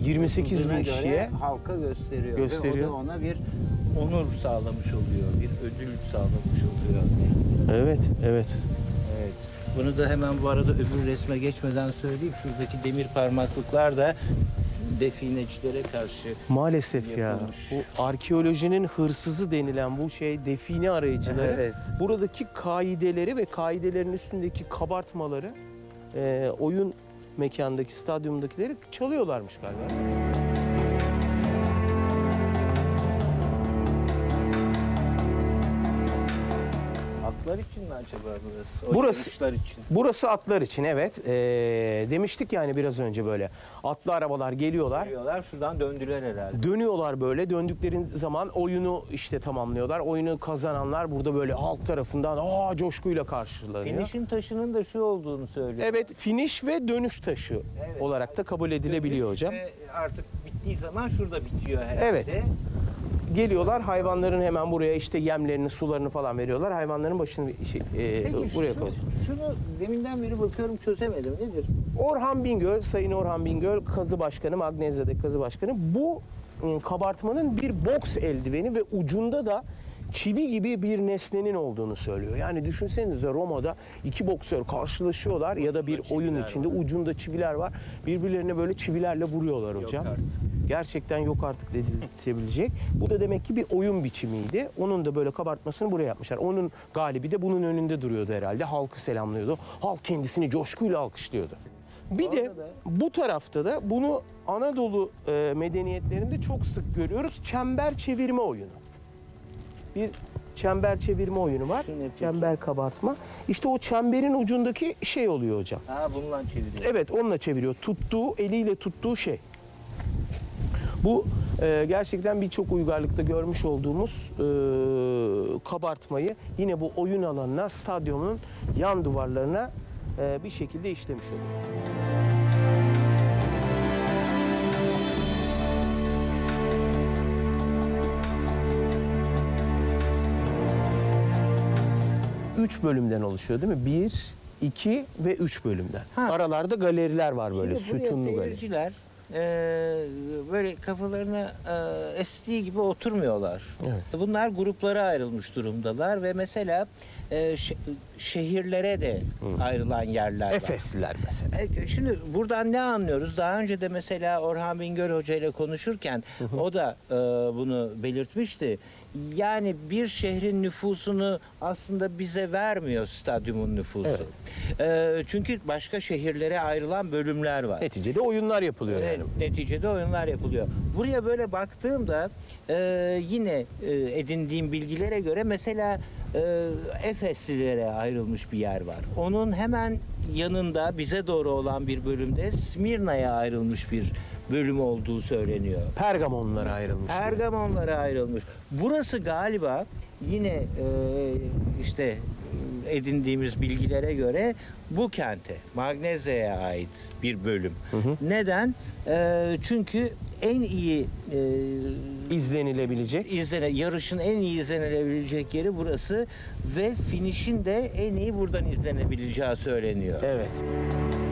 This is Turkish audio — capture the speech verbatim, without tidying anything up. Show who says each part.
Speaker 1: yirmi sekiz bin
Speaker 2: Hızına göre
Speaker 1: kişiye
Speaker 2: halka gösteriyor.
Speaker 1: gösteriyor.
Speaker 2: Ve o da ona bir onur sağlamış oluyor, bir ödül sağlamış oluyor.
Speaker 1: Evet, evet.
Speaker 2: Evet. Bunu da hemen bu arada öbür resme geçmeden söyleyeyim. Şuradaki demir parmaklıklar da definecilere karşı
Speaker 1: Maalesef ya.
Speaker 2: yapılmış.
Speaker 1: Bu arkeolojinin hırsızı denilen bu şey define arayıcıları
Speaker 2: Evet.
Speaker 1: buradaki kaideleri ve kaidelerin üstündeki kabartmaları e, oyun mekandaki, stadyumdakileri çalıyorlarmış galiba.
Speaker 2: Atlar için mi acaba burası? O
Speaker 1: Burası-
Speaker 2: yarışlar için.
Speaker 1: Burası atlar için, evet. E, demiştik yani biraz önce böyle. Atlı arabalar geliyorlar.
Speaker 2: Geliyorlar, şuradan döndüler herhalde.
Speaker 1: Dönüyorlar böyle. Döndüklerin zaman oyunu işte tamamlıyorlar. Oyunu kazananlar burada böyle halk tarafından aa coşkuyla karşılanıyor.
Speaker 2: Finişin taşının da şu olduğunu söylüyor.
Speaker 1: Evet, finish ve dönüş taşı
Speaker 2: Evet.
Speaker 1: olarak da kabul edilebiliyor hocam.
Speaker 2: Ve artık bittiği zaman şurada bitiyor herhalde.
Speaker 1: Evet. Geliyorlar hayvanların hemen buraya işte yemlerini, sularını falan veriyorlar. Hayvanların başını şey, e,
Speaker 2: Peki
Speaker 1: buraya
Speaker 2: şu,
Speaker 1: koyuyorlar.
Speaker 2: şunu deminden beri bakıyorum çözemedim. Nedir?
Speaker 1: Orhan Bingöl, Sayın Orhan Bingöl Kazı Başkanı, Magnezya'daki Kazı Başkanı bu ım, kabartmanın bir boks eldiveni ve ucunda da çivi gibi bir nesnenin olduğunu söylüyor. Yani düşünsenize Roma'da iki boksör karşılaşıyorlar ya da bir oyun
Speaker 2: çiviler
Speaker 1: içinde
Speaker 2: var.
Speaker 1: ucunda çiviler var. Birbirlerine böyle çivilerle vuruyorlar hocam.
Speaker 2: artık.
Speaker 1: Gerçekten yok artık dedirtebilecek. Bu da demek ki bir oyun biçimiydi. Onun da böyle kabartmasını buraya yapmışlar. Onun galibi de bunun önünde duruyordu herhalde. Halkı selamlıyordu. Halk kendisini coşkuyla alkışlıyordu. Bir de
Speaker 2: Orada da-
Speaker 1: bu tarafta da bunu Anadolu e, medeniyetlerinde çok sık görüyoruz. Çember çevirme oyunu. Bir çember çevirme oyunu var.
Speaker 2: Şu ne peki?
Speaker 1: Çember kabartma. İşte o çemberin ucundaki şey oluyor hocam.
Speaker 2: Ha bununla çeviriyor.
Speaker 1: Evet, onunla çeviriyor. Tuttuğu, eliyle tuttuğu şey. Bu e, gerçekten birçok uygarlıkta görmüş olduğumuz e, kabartmayı yine bu oyun alanına, stadyumun yan duvarlarına e, bir şekilde işlemiş oluyor. Üç bölümden oluşuyor değil mi? Bir, iki ve üç bölümden.
Speaker 2: Ha.
Speaker 1: Aralarda galeriler var böyle,
Speaker 2: Şimdi buraya
Speaker 1: sütunlu galeri.
Speaker 2: seyirciler e, böyle kafalarına e, estiği gibi oturmuyorlar.
Speaker 1: Evet.
Speaker 2: Bunlar gruplara ayrılmış durumdalar ve mesela e, şe- şehirlere de ayrılan yerler var.
Speaker 1: Efesliler mesela.
Speaker 2: E, Şimdi buradan ne anlıyoruz? Daha önce de mesela Orhan Bingöl Hoca ile konuşurken o da e, bunu belirtmişti. Yani bir şehrin nüfusunu aslında bize vermiyor stadyumun nüfusu. E, çünkü başka şehirlere ayrılan bölümler var.
Speaker 1: Neticede oyunlar yapılıyor
Speaker 2: Evet,
Speaker 1: yani.
Speaker 2: neticede oyunlar yapılıyor. Buraya böyle baktığımda e, yine e, edindiğim bilgilere göre mesela e, Efeslilere ayrılmış bir yer var. Onun hemen yanında bize doğru olan bir bölümde Smirna'ya ayrılmış bir bölüm olduğu söyleniyor.
Speaker 1: Pergamonlara ayrılmış.
Speaker 2: Pergamonlara ayrılmış. Burası galiba yine e, işte edindiğimiz bilgilere göre bu kente, Magnezya'ya ait bir bölüm. Neden? E, çünkü en iyi e,
Speaker 1: İzlenilebilecek.
Speaker 2: izlene, yarışın en iyi izlenebilecek yeri burası ve finişin de en iyi buradan izlenebileceği söyleniyor.
Speaker 1: Evet.